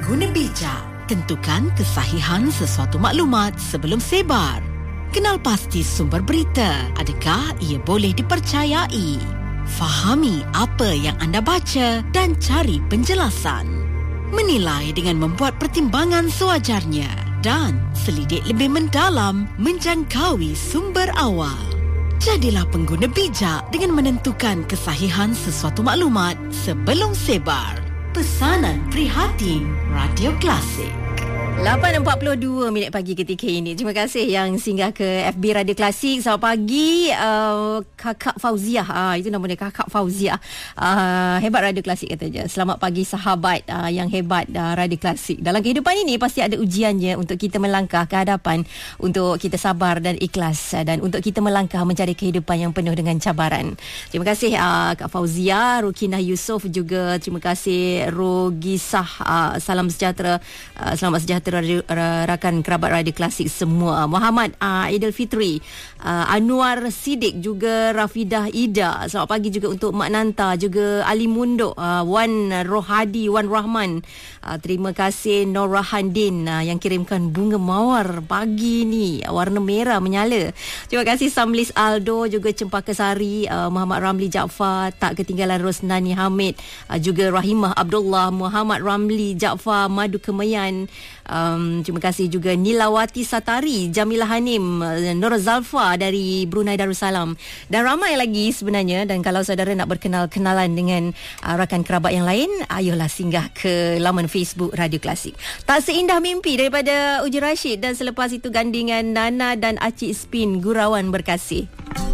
Pengguna bijak, tentukan kesahihan sesuatu maklumat sebelum sebar. Kenal pasti sumber berita, adakah ia boleh dipercayai. Fahami apa yang anda baca dan cari penjelasan. Menilai dengan membuat pertimbangan sewajarnya dan selidik lebih mendalam menjangkaui sumber awal. Jadilah pengguna bijak dengan menentukan kesahihan sesuatu maklumat sebelum sebar. Pesanan prihatin Radio Klasik. 8.42 minit pagi ketika ini. Terima kasih yang singgah ke FB Radio Klasik. Selamat pagi Kakak Fauziah. Itu nama dia, Kakak Fauziah. Hebat Radio Klasik katanya. Selamat pagi sahabat yang hebat Radio Klasik. Dalam kehidupan ini pasti ada ujiannya untuk kita melangkah ke hadapan, untuk kita sabar dan ikhlas, dan untuk kita melangkah mencari kehidupan yang penuh dengan cabaran. Terima kasih Kak Fauziah, Rukinah Yusof juga. Terima kasih Rogisah. Salam sejahtera. Selamat sejahtera rakan kerabat Radio Klasik semua. Muhammad Aidilfitri, Anwar Siddiq, juga Rafidah Ida. Selamat pagi juga untuk Mak Nanta, juga Ali Munduk, Wan Rohadi, Wan Rahman. Terima kasih Norahandin yang kirimkan bunga mawar pagi ni, warna merah menyala. Terima kasih Samlis Aldo, juga Cempaka Sari, Muhammad Ramli Jaafar, tak ketinggalan Rosnani Hamid, juga Rahimah Abdullah, Muhammad Ramli Jaafar, Madu Kemayan. Terima kasih juga Nilawati Satari, Jamilah Hanim, Nur Zalfa dari Brunei Darussalam, dan ramai lagi sebenarnya. Dan kalau saudara nak berkenal-kenalan dengan rakan kerabat yang lain, ayolah singgah ke laman Facebook Radio Klasik. Tak seindah mimpi daripada Uji Rashid, dan selepas itu gandingan Nana dan Acik Spin Gurauan Berkasih.